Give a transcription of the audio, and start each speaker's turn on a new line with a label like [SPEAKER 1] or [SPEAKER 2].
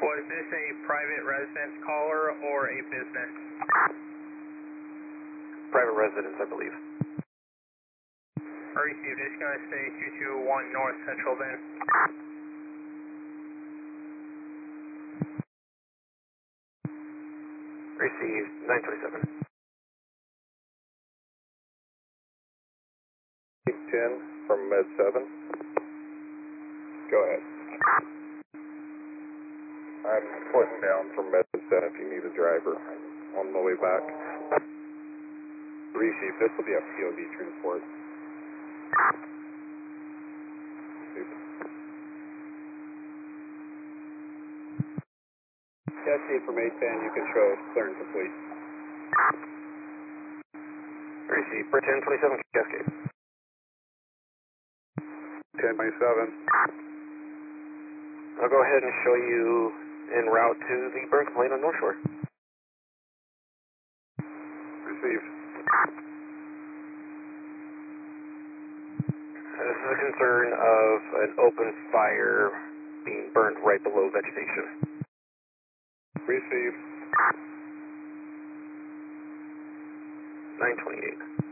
[SPEAKER 1] Was this a private residence caller or a business?
[SPEAKER 2] Private residence, I believe.
[SPEAKER 1] Received. It's going to stay 221 North Central then.
[SPEAKER 2] Received 927.
[SPEAKER 3] 10 from Med 7. Go ahead. I'm putting down from Med 7 if you need a driver on the way back. Receive, this will be a POV transport. Cascade from 810, you can show clear and complete.
[SPEAKER 2] Received. Bridge 1027, Cascade.
[SPEAKER 3] 1027.
[SPEAKER 2] I'll go ahead and show you en route to the burn complaint on North Shore.
[SPEAKER 3] Received.
[SPEAKER 2] This is a concern of an open fire being burned right below vegetation.
[SPEAKER 3] Received.
[SPEAKER 2] 928.